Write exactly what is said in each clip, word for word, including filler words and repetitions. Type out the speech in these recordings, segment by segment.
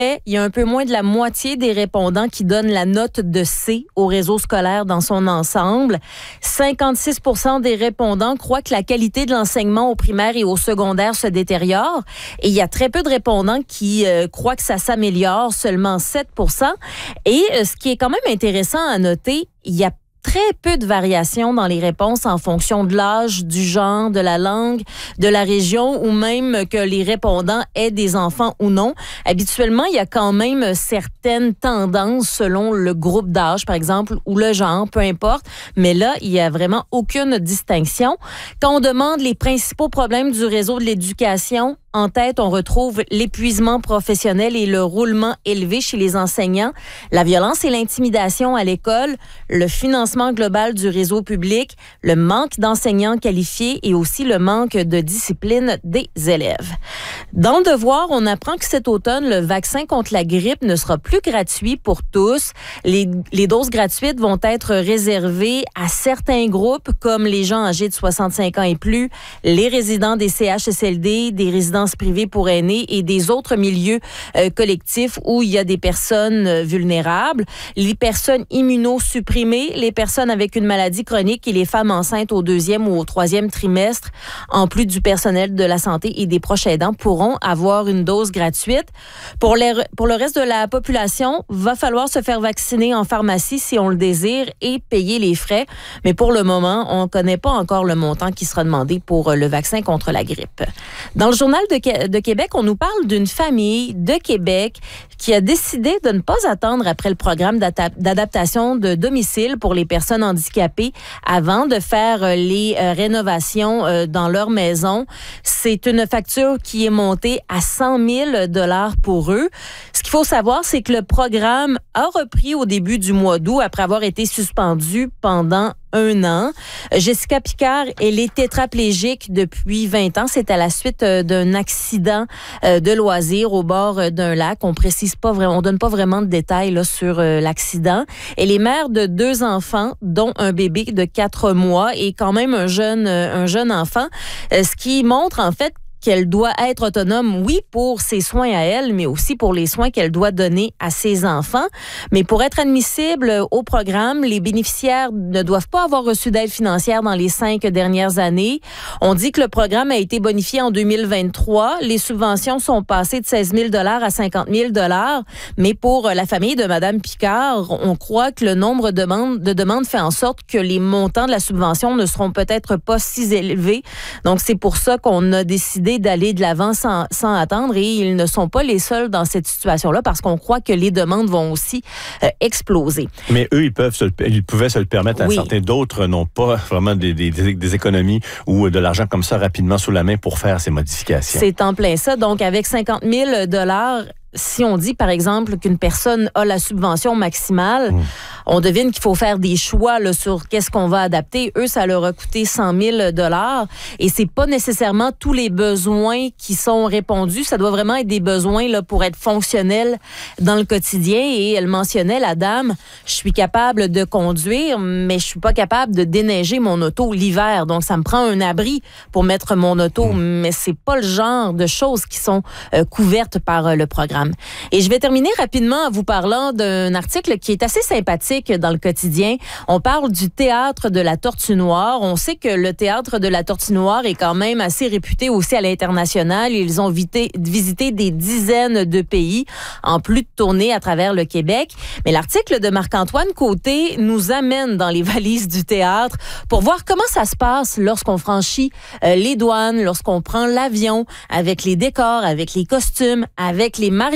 il y a un peu moins de la moitié des répondants qui donnent la note de C au réseau scolaire dans son ensemble. cinquante-six pour cent des répondants croient que la qualité de l'enseignement au primaire et au secondaire se détériore. Et il y a très peu de répondants qui euh, croient que ça s'améliore, seulement sept pour cent. Et euh, ce qui est quand même intéressant à noter, il y a très peu de variations dans les réponses en fonction de l'âge, du genre, de la langue, de la région ou même que les répondants aient des enfants ou non. Habituellement, il y a quand même certaines tendances selon le groupe d'âge, par exemple, ou le genre, peu importe. Mais là, il n'y a vraiment aucune distinction. Quand on demande les principaux problèmes du réseau de l'éducation, en tête, on retrouve l'épuisement professionnel et le roulement élevé chez les enseignants, la violence et l'intimidation à l'école, le financement global du réseau public, le manque d'enseignants qualifiés et aussi le manque de discipline des élèves. Dans le devoir, on apprend que cet automne, le vaccin contre la grippe ne sera plus gratuit pour tous. Les, les doses gratuites vont être réservées à certains groupes comme les gens âgés de soixante-cinq ans et plus, les résidents des C H S L D, des résidents privées pour aînés et des autres milieux euh, collectifs où il y a des personnes euh, vulnérables, les personnes immunosupprimées, les personnes avec une maladie chronique et les femmes enceintes au deuxième ou au troisième trimestre, en plus du personnel de la santé et des proches aidants, pourront avoir une dose gratuite. Pour, les, pour le reste de la population, va falloir se faire vacciner en pharmacie si on le désire et payer les frais. Mais pour le moment, on ne connaît pas encore le montant qui sera demandé pour le vaccin contre la grippe. Dans le journal de, de Québec, on nous parle d'une famille de Québec qui a décidé de ne pas attendre après le programme d'adaptation de domicile pour les personnes handicapées avant de faire les euh, rénovations euh, dans leur maison. C'est une facture qui est montée à cent mille dollars pour eux. Ce qu'il faut savoir, c'est que le programme a repris au début du mois d'août après avoir été suspendu pendant un an. Jessica Picard, elle est tétraplégique depuis vingt ans. C'est à la suite d'un accident de loisir au bord d'un lac. On précise pas vraiment, on donne pas vraiment de détails là, sur l'accident. Elle est mère de deux enfants, dont un bébé de quatre mois et quand même un jeune, un jeune enfant. Ce qui montre en fait qu'elle doit être autonome, oui, pour ses soins à elle, mais aussi pour les soins qu'elle doit donner à ses enfants. Mais pour être admissible au programme, les bénéficiaires ne doivent pas avoir reçu d'aide financière dans les cinq dernières années. On dit que le programme a été bonifié en deux mille vingt-trois. Les subventions sont passées de seize mille dollars à cinquante mille dollars. Mais pour la famille de Mme Picard, on croit que le nombre de demandes, de demandes fait en sorte que les montants de la subvention ne seront peut-être pas si élevés. Donc, c'est pour ça qu'on a décidé d'aller de l'avant sans, sans attendre et ils ne sont pas les seuls dans cette situation-là parce qu'on croit que les demandes vont aussi euh, exploser. Mais eux, ils peuvent se, ils pouvaient se le permettre. Oui. Certains d'autres n'ont pas vraiment des, des, des économies ou de l'argent comme ça rapidement sous la main pour faire ces modifications. C'est en plein ça. Donc, avec cinquante mille dollars, si on dit, par exemple, qu'une personne a la subvention maximale, mmh. on devine qu'il faut faire des choix là, sur qu'est-ce qu'on va adapter. Eux, ça leur a coûté cent mille dollars et c'est pas nécessairement tous les besoins qui sont répondus. Ça doit vraiment être des besoins là, pour être fonctionnel dans le quotidien. Et elle mentionnait, la dame, je suis capable de conduire, mais je suis pas capable de déneiger mon auto l'hiver. Donc, ça me prend un abri pour mettre mon auto, mmh. mais c'est pas le genre de choses qui sont euh, couvertes par euh, le programme. Et je vais terminer rapidement en vous parlant d'un article qui est assez sympathique dans le quotidien. On parle du théâtre de la Tortue Noire. On sait que le théâtre de la Tortue Noire est quand même assez réputé aussi à l'international. Ils ont visité, visité des dizaines de pays en plus de tournées à travers le Québec. Mais l'article de Marc-Antoine Côté nous amène dans les valises du théâtre pour voir comment ça se passe lorsqu'on franchit euh, les douanes, lorsqu'on prend l'avion, avec les décors, avec les costumes, avec les marionnettes.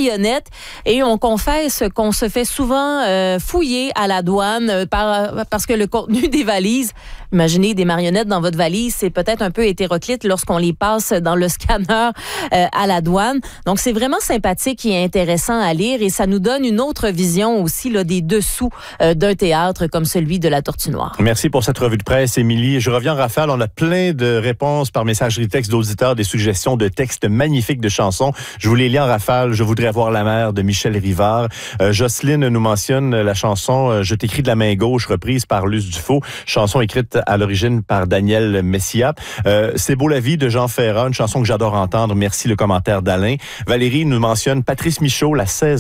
Et on confesse qu'on se fait souvent euh, fouiller à la douane par, parce que le contenu des valises, imaginez des marionnettes dans votre valise, c'est peut-être un peu hétéroclite lorsqu'on les passe dans le scanner euh, à la douane. Donc, c'est vraiment sympathique et intéressant à lire et ça nous donne une autre vision aussi là, des dessous euh, d'un théâtre comme celui de la Tortue Noire. Merci pour cette revue de presse, Émilie. Je reviens en rafale. On a plein de réponses par messagerie texte d'auditeurs, des suggestions de textes magnifiques de chansons. Je vous les lis en rafale. Je voudrais avoir la mer de Michel Rivard. Euh, Jocelyne nous mentionne la chanson euh, Je t'écris de la main gauche, reprise par Luce Dufault, chanson écrite à l'origine par Daniel Messia. Euh, C'est beau la vie de Jean Ferrat, une chanson que j'adore entendre. Merci le commentaire d'Alain. Valérie nous mentionne Patrice Michaud, la saison